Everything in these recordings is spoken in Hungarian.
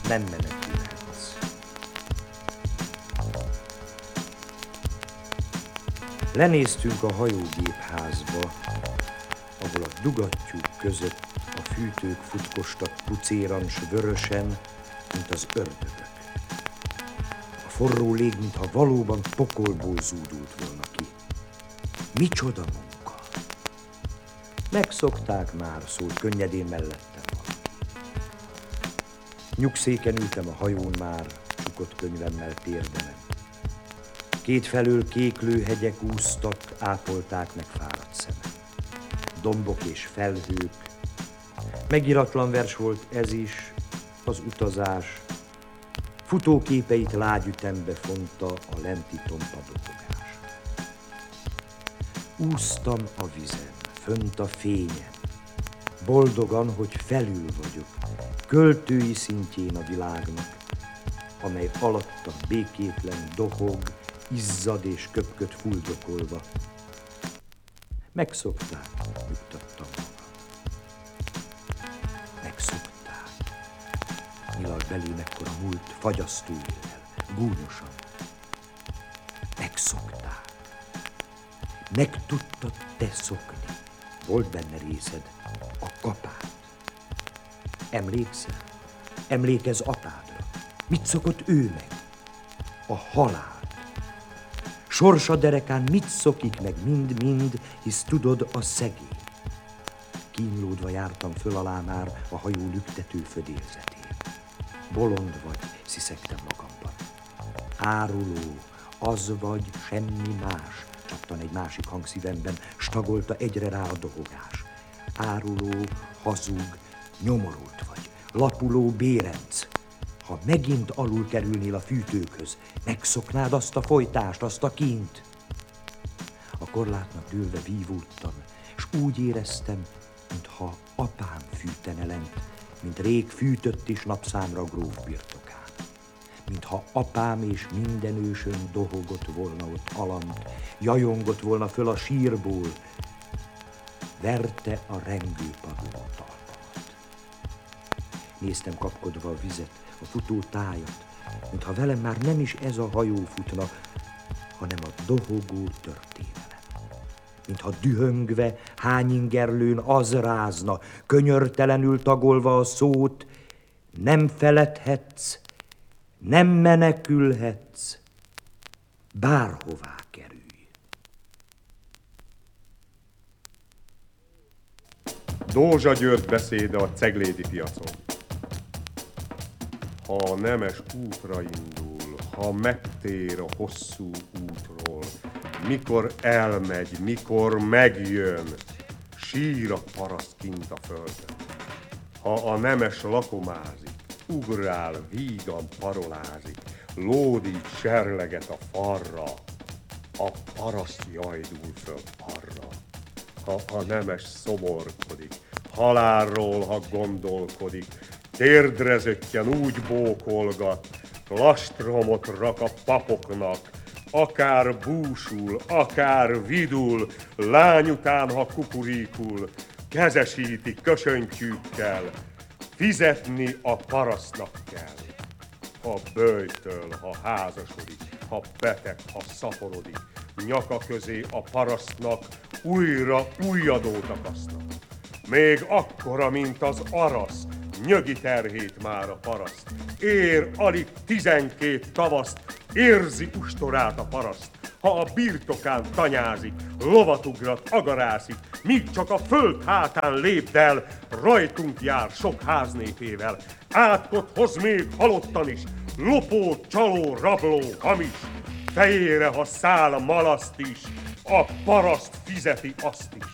nem menekülhetsz. Lenéztünk a hajógépházba, ahol a dugattyúk között a fűtők futkostak pucéran s vörösen, mint az ördögök. A forró lég, mintha valóban pokolból zúdult volna ki. Micsoda munka! Megszokták már, szólt könnyedén mellettem valaki. Nyugszéken ültem a hajón már, csukott könyvemmel térdemen. Kétfelől kéklő hegyek úsztak, ápolták meg fáradt szemem. Dombok és felhők. Megiratlan vers volt ez is, az utazás. Futóképeit lágy ütembe fonta a lenti tompa dobogás. Úsztam a vizen, fönt a fényen, boldogan, hogy felül vagyok, költői szintjén a világnak, amely alattam békétlen dohog, izzad és köpköd fuldokolva. Megszokták, nyugtattam magam. Megszokták. Nyilalt belém ekkora múlt fagyasztó éllel, gúnyosan. Megszokták. Meg tudtad te szokni. Volt benne részed, a kapád. Emlékszel? Emlékezz apádra. Mit szokott ő meg? A halál. Sorsa derekán mit szokik meg mind-mind, hisz tudod a szegény. Kínlódva jártam föl alá már a hajó lüktető födélzetén. Bolond vagy, sziszegtem magamban. Áruló, az vagy, semmi más, csattan egy másik hang szívemben, stagolta egyre rá a dohogás. Áruló, hazug, nyomorult vagy, lapuló bérenc. Ha megint alul kerülnél a fűtőkhöz, megszoknád azt a folytást, azt a kínt. A korlátnak dőlve vívódtam, s úgy éreztem, mintha apám fűtene lent, mint rég fűtött is napszámra gróf birtokán. Mintha apám és minden ősön dohogott volna ott alant, jajongott volna föl a sírból, verte a rengőpadló talpamat. Néztem kapkodva a vizet, a futó tájat, mintha velem már nem is ez a hajó futna, hanem a dohogó történelem. Mintha dühöngve, hányingerlőn az rázna, könyörtelenül tagolva a szót, nem feledhetsz, nem menekülhetsz, bárhová kerülj. Dózsa György beszéde a Ceglédi piacon. Ha a nemes útra indul, ha megtér a hosszú útról, mikor elmegy, mikor megjön, sír a paraszt kint a földön. Ha a nemes lakomázik, ugrál, vígan parolázik, lódít, serleget a farra, a paraszt jajdul föl arra. Ha a nemes szomorkodik, halálról, ha gondolkodik, térdre zöttyen úgy bókolgat, lastromot rak a papoknak, akár búsul, akár vidul, lány után, ha kukuríkul, kezesíti kösöntyűkkel, fizetni a parasztnak kell. Ha böjtöl, ha házasodik, ha beteg, ha szaporodik, nyaka közé a parasztnak újra újadót akasznak. Még akkora, mint az arasz, nyögi terhét már a paraszt. Ér alig 12 tavaszt, érzi ustorát a paraszt. Ha a birtokán tanyázik, lovat ugrat, agarászik, míg csak a föld hátán lépd el, rajtunk jár sok háznépével. Átkot hoz még halottan is, lopó, csaló, rabló, hamis. Fejére, ha száll malaszt is, a paraszt fizeti azt is.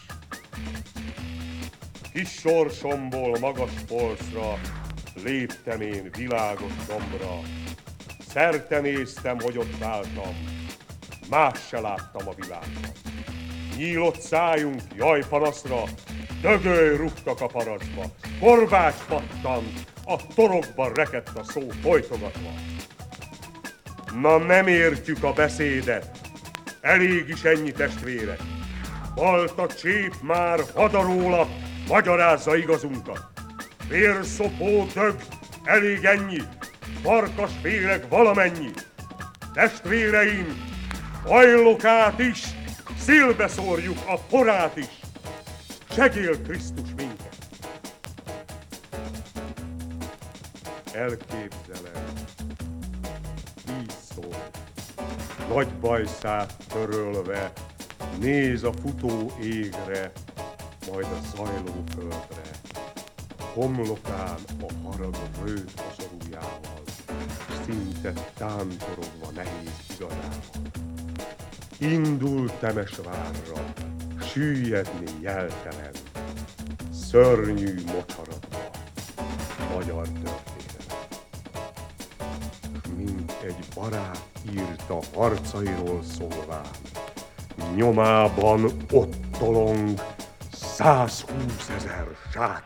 Kis sorsomból magas polcra léptem én világos dombra. Szerte néztem, hogy ott álltam, más se láttam a világban. Nyílott szájunk, jaj panaszra, dögöly rúgtak a parasztba. Korbács pattant, a torokban rekedt a szó folytogatva. Na nem értjük a beszédet, elég is ennyi testvérek. Balta csép már hadaróla, magyarázza igazunkat. Vérszopó dög, elég ennyi, farkasféreg valamennyi, testvéreim, hajlokát is, szélbe szórjuk a porát is. Segél Krisztus minket! Elképzelem, így szól, nagy bajszát törölve, néz a futó égre, majd a zajló földre. Homlokán a harag rőt koszorújával, szinte tántorogva nehéz igazával. Indul Temesvárra, süllyedni jeltelen, szörnyű mocsaratba, magyar történelem. Mint egy barát írta harcairól szólván, nyomában ott tolong 120 000 sátra.